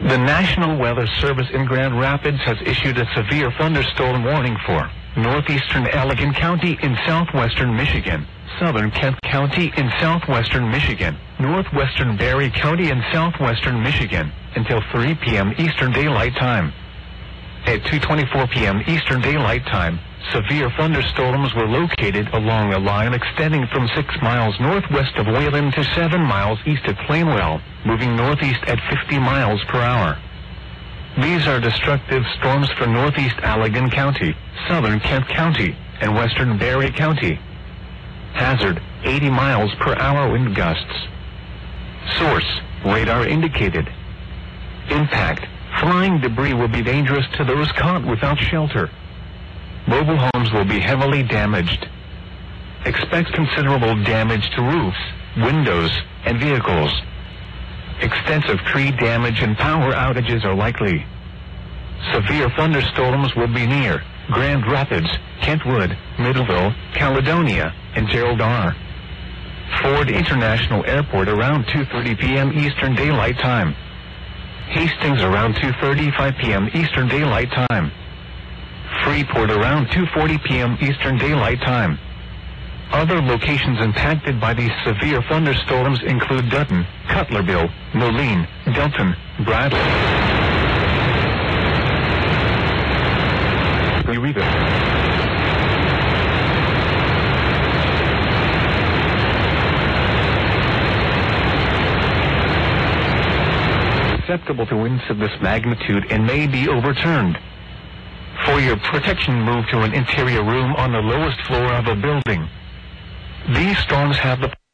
The National Weather Service in Grand Rapids has issued a severe thunderstorm warning for northeastern Allegan County in southwestern Michigan, southern Kent County in southwestern Michigan, northwestern Barry County in southwestern Michigan, until 3 p.m. Eastern Daylight Time. At 2:24 p.m. Eastern Daylight Time, severe thunderstorms were located along a line extending from 6 miles northwest of Wayland to 7 miles east of Plainwell, moving northeast at 50 miles per hour. These are destructive storms for northeast Allegan County, southern Kent County, and western Barry County. Hazard, 80 miles per hour wind gusts. Source, radar indicated. Impact, flying debris will be dangerous to those caught without shelter. Mobile homes will be heavily damaged. Expect considerable damage to roofs, windows, and vehicles. Extensive tree damage and power outages are likely. Severe thunderstorms will be near Grand Rapids, Kentwood, Middleville, Caledonia, and Gerald R. Ford International Airport around 2:30 p.m. Eastern Daylight Time. Hastings around 2:35 p.m. Eastern Daylight Time. Freeport around 2:40 p.m. Eastern Daylight Time. Other locations impacted by these severe thunderstorms include Dutton, Cutlerville, Moline, Delton, Bradley, Eureka. Susceptible to winds of this magnitude and may be overturned. For your protection, move to an interior room on the lowest floor of a building. These storms have the